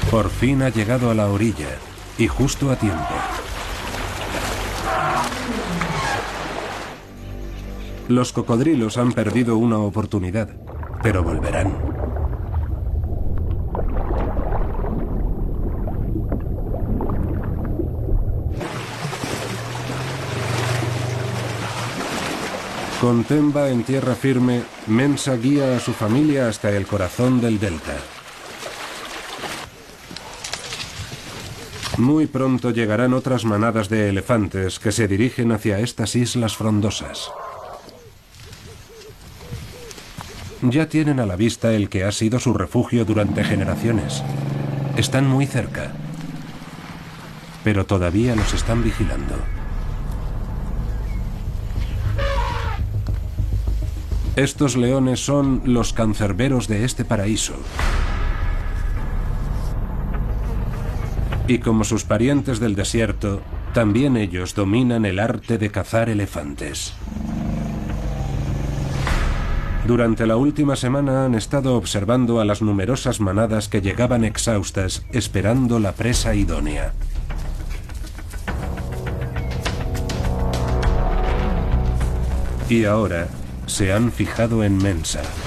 Por fin ha llegado a la orilla, y justo a tiempo. Los cocodrilos han perdido una oportunidad, pero volverán. Con Temba en tierra firme, Mensa guía a su familia hasta el corazón del delta. Muy pronto llegarán otras manadas de elefantes que se dirigen hacia estas islas frondosas. Ya tienen a la vista el que ha sido su refugio durante generaciones. Están muy cerca, pero todavía los están vigilando. Estos leones son los cancerberos de este paraíso. Y como sus parientes del desierto, también ellos dominan el arte de cazar elefantes. Durante la última semana han estado observando a las numerosas manadas que llegaban exhaustas, esperando la presa idónea. Y ahora se han fijado en Mensa.